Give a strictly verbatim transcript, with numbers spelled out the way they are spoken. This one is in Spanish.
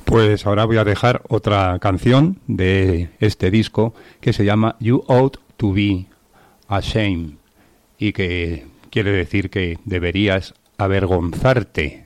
Pues ahora voy a dejar otra canción de este disco que se llama You Ought to Be Ashamed y que quiere decir que deberías avergonzarte.